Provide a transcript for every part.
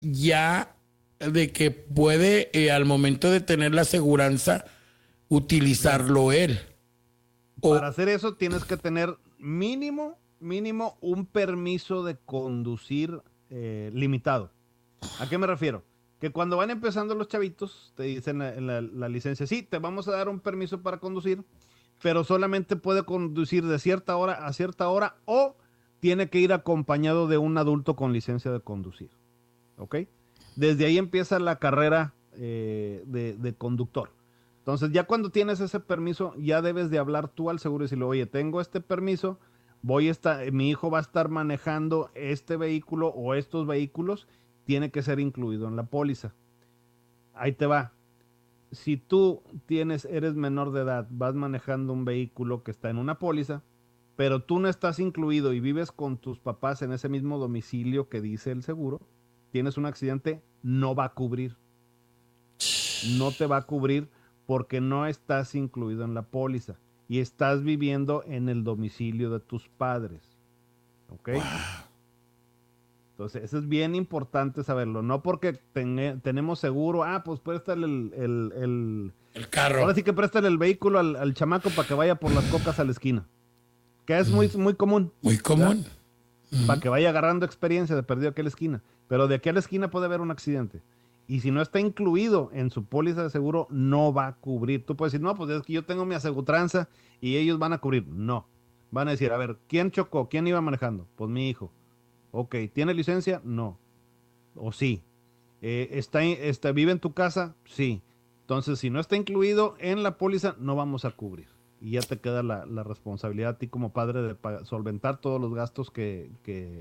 ya de que puede al momento de tener la aseguranza utilizarlo él. Para hacer eso tienes que tener mínimo un permiso de conducir limitado. ¿A qué me refiero? Que cuando van empezando los chavitos, te dicen en la licencia, sí, te vamos a dar un permiso para conducir, pero solamente puede conducir de cierta hora a cierta hora o tiene que ir acompañado de un adulto con licencia de conducir. ¿Ok? Desde ahí empieza la carrera de conductor. Entonces ya cuando tienes ese permiso, ya debes de hablar tú al seguro y decirle, oye, tengo este permiso, mi hijo va a estar manejando este vehículo o estos vehículos, tiene que ser incluido en la póliza. Ahí te va. Si tú eres menor de edad, vas manejando un vehículo que está en una póliza, pero tú no estás incluido y vives con tus papás en ese mismo domicilio que dice el seguro, tienes un accidente, no va a cubrir. No te va a cubrir porque no estás incluido en la póliza y estás viviendo en el domicilio de tus padres. ¿Ok? Wow. Entonces, eso es bien importante saberlo. No porque tenemos seguro, pues préstale el carro. Ahora sí que préstale el vehículo al chamaco para que vaya por las cocas a la esquina. Que es muy común. Muy común. Para que vaya agarrando experiencia de perdido aquí a la esquina. Pero de aquí a la esquina puede haber un accidente. Y si no está incluido en su póliza de seguro, no va a cubrir. Tú puedes decir, no, pues es que yo tengo mi aseguranza y ellos van a cubrir. No. Van a decir, a ver, ¿quién chocó? ¿Quién iba manejando? Pues mi hijo. Ok, ¿tiene licencia? No. ¿O sí? ¿Vive en tu casa? Sí. Entonces, si no está incluido en la póliza, no vamos a cubrir. Y ya te queda la responsabilidad a ti como padre de solventar todos los gastos que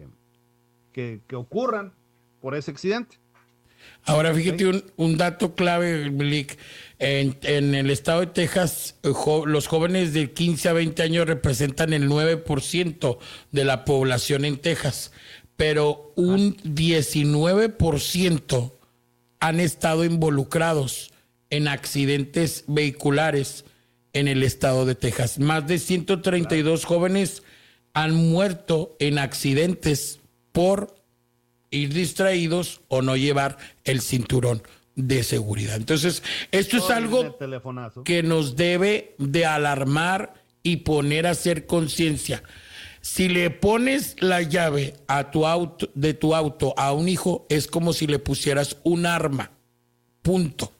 ocurran por ese accidente. Ahora fíjate un dato clave, Blick. En el estado de Texas, los jóvenes de 15 a 20 años representan el 9% de la población en Texas, pero un 19% han estado involucrados en accidentes vehiculares en el estado de Texas. Más de 132 jóvenes han muerto en accidentes por ir distraídos o no llevar el cinturón de seguridad. Entonces, esto es algo que nos debe de alarmar y poner a hacer conciencia. Si le pones la llave a de tu auto a un hijo, es como si le pusieras un arma. Punto.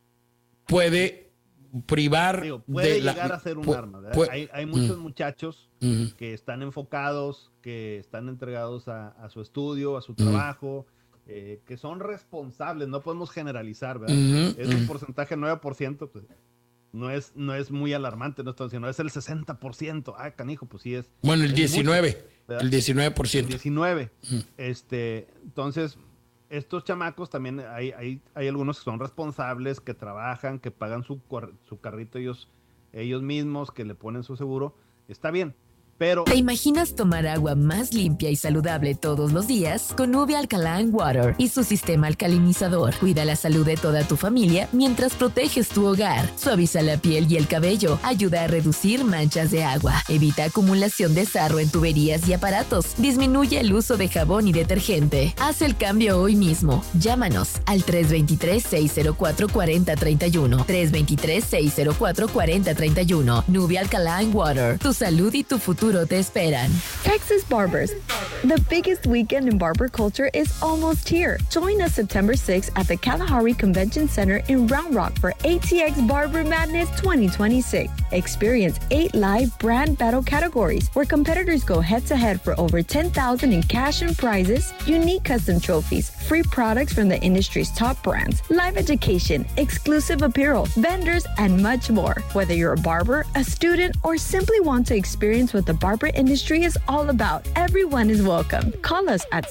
Puede privar puede llegar a ser un arma, ¿verdad? Hay muchos muchachos que están enfocados, que están entregados a su estudio, a su trabajo, que son responsables. No podemos generalizar, ¿verdad? Es un porcentaje 9%, pues no es muy alarmante, no estamos diciendo, es el 60%. Canijo, pues sí es. Bueno, el 19%. Mucho, el 19%. El 19%. Entonces, estos chamacos también hay algunos que son responsables, que trabajan, que pagan su carrito ellos mismos, que le ponen su seguro. Está bien, pero... ¿Te imaginas tomar agua más limpia y saludable todos los días? Con Nubia Alkaline Water y su sistema alcalinizador. Cuida la salud de toda tu familia mientras proteges tu hogar. Suaviza la piel y el cabello. Ayuda a reducir manchas de agua. Evita acumulación de sarro en tuberías y aparatos. Disminuye el uso de jabón y detergente. Haz el cambio hoy mismo. Llámanos al 323-604-4031. 323-604-4031. Nubia Alkaline Water. Tu salud y tu futuro te esperan. Texas Barbers. The biggest weekend in barber culture is almost here. Join us September 6th at the Kalahari Convention Center in Round Rock for ATX Barber Madness 2026. Experience 8 live brand battle categories where competitors go head-to-head for over $10,000 in cash and prizes, unique custom trophies, free products from the industry's top brands, live education, exclusive apparel, vendors, and much more. Whether you're a barber, a student, or simply want to experience what the barber industry is all about, everyone is welcome. Call us at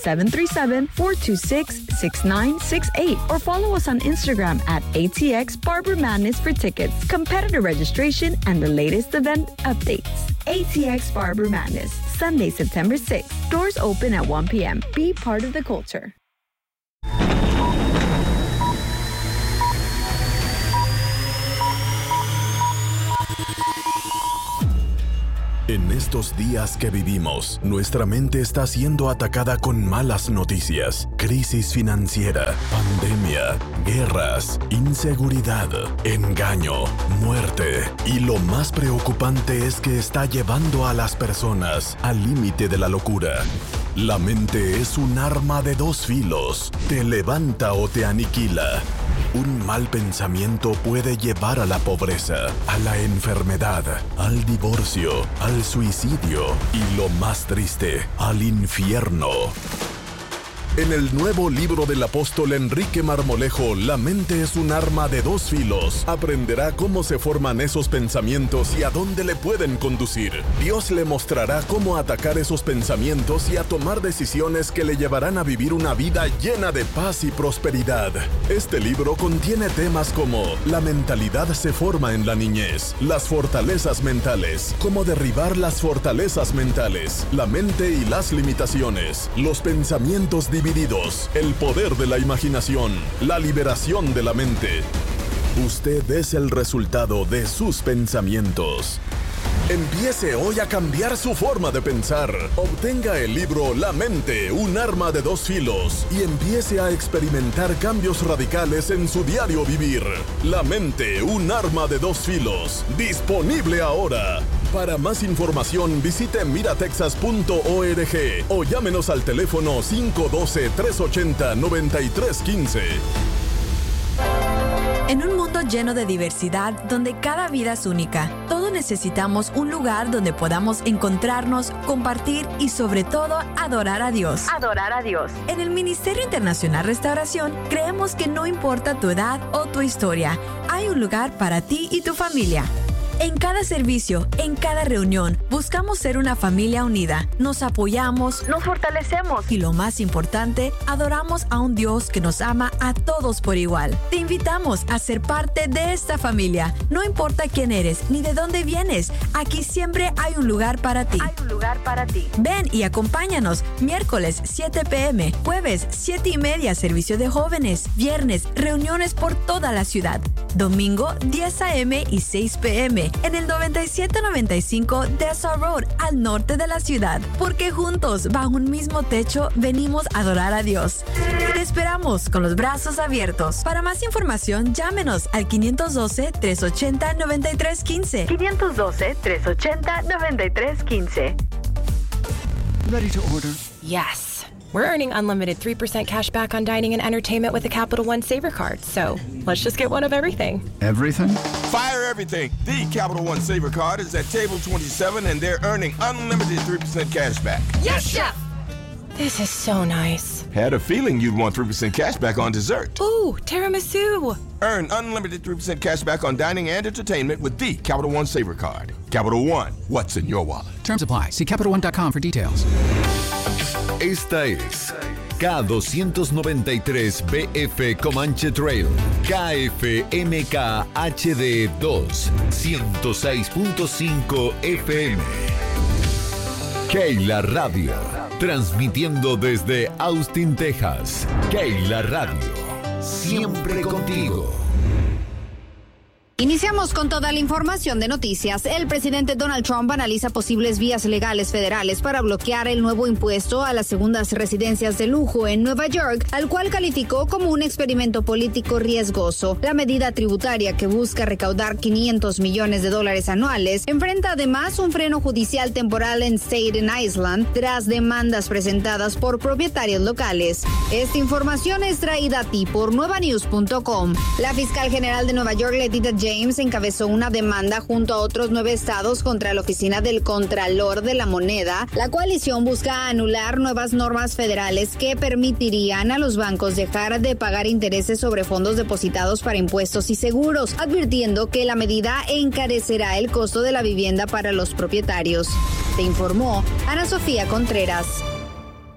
737-426-6968 or follow us on Instagram at ATX Barber Madness for tickets, competitor registration, and the latest event updates. ATX Barber Madness, Sunday, September 6th. Doors open at 1 p.m. Be part of the culture. En estos días que vivimos, nuestra mente está siendo atacada con malas noticias, crisis financiera, pandemia, guerras, inseguridad, engaño, muerte. Y lo más preocupante es que está llevando a las personas al límite de la locura. La mente es un arma de dos filos, te levanta o te aniquila. Un mal pensamiento puede llevar a la pobreza, a la enfermedad, al divorcio, al suicidio y, lo más triste, al infierno. En el nuevo libro del apóstol Enrique Marmolejo, La mente es un arma de dos filos, aprenderá cómo se forman esos pensamientos y a dónde le pueden conducir. Dios le mostrará cómo atacar esos pensamientos y a tomar decisiones que le llevarán a vivir una vida llena de paz y prosperidad. Este libro contiene temas como la mentalidad se forma en la niñez, las fortalezas mentales, cómo derribar las fortalezas mentales, la mente y las limitaciones, los pensamientos divididos, el poder de la imaginación, la liberación de la mente. Usted es el resultado de sus pensamientos. Empiece hoy a cambiar su forma de pensar. Obtenga el libro La mente, un arma de dos filos y empiece a experimentar cambios radicales en su diario vivir. La mente, un arma de dos filos. Disponible ahora. Para más información visite miratexas.org o llámenos al teléfono 512-380-9315. En un mundo lleno de diversidad, donde cada vida es única, todos necesitamos un lugar donde podamos encontrarnos, compartir y sobre todo adorar a Dios. Adorar a Dios. En el Ministerio Internacional Restauración, creemos que no importa tu edad o tu historia, hay un lugar para ti y tu familia. En cada servicio, en cada reunión, buscamos ser una familia unida. Nos apoyamos, nos fortalecemos y lo más importante, adoramos a un Dios que nos ama a todos por igual. Te invitamos a ser parte de esta familia. No importa quién eres ni de dónde vienes, aquí siempre hay un lugar para ti. Hay un lugar para ti. Ven y acompáñanos. Miércoles 7 p.m., jueves 7:30 servicio de jóvenes, viernes reuniones por toda la ciudad, domingo 10 a.m. y 6 p.m. en el 9795 Dessa Road, al norte de la ciudad. Porque juntos, bajo un mismo techo, venimos a adorar a Dios. Te esperamos con los brazos abiertos. Para más información, llámenos al 512-380-9315. 512-380-9315. Ready to order? Yes. We're earning unlimited 3% cash back on dining and entertainment with the Capital One Saver Card, so let's just get one of everything. Everything? Fire everything! The Capital One Saver Card is at table 27 and they're earning unlimited 3% cash back. Yes, Chef! This is so nice. Had a feeling you'd want 3% cash back on dessert. Ooh, tiramisu! Earn unlimited 3% cash back on dining and entertainment with the Capital One Saver Card. Capital One, what's in your wallet? Terms apply. See CapitalOne.com for details. Esta es K293BF Comanche Trail, KFMK HD2, 106.5 FM. Keila Radio, transmitiendo desde Austin, Texas. Keila Radio, siempre contigo. Iniciamos con toda la información de noticias. El presidente Donald Trump analiza posibles vías legales federales para bloquear el nuevo impuesto a las segundas residencias de lujo en Nueva York, al cual calificó como un experimento político riesgoso. La medida tributaria, que busca recaudar $500 millones anuales, enfrenta además un freno judicial temporal en Staten Island tras demandas presentadas por propietarios locales. Esta información es traída a ti por nuevanews.com. La fiscal general de Nueva York, Letitia James, encabezó una demanda junto a otros 9 estados contra la Oficina del Contralor de la Moneda. La coalición busca anular nuevas normas federales que permitirían a los bancos dejar de pagar intereses sobre fondos depositados para impuestos y seguros, advirtiendo que la medida encarecerá el costo de la vivienda para los propietarios. Te informó Ana Sofía Contreras.